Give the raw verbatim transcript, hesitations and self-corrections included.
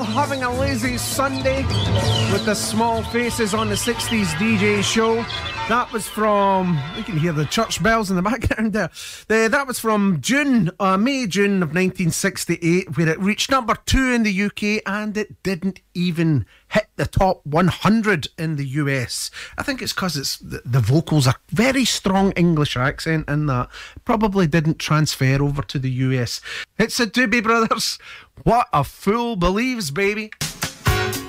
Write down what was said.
having a lazy Sunday with the Small Faces on the sixties D J show. That was from, you can hear the church bells in the background there. The, that was from June, uh, May, June of nineteen sixty-eight, where it reached number two in the U K and it didn't even hit the top one hundred in the U S. I think it's because it's the, the vocals are very strong English accent in that. Probably didn't transfer over to the U S. It's the Doobie Brothers. What a Fool Believes, baby.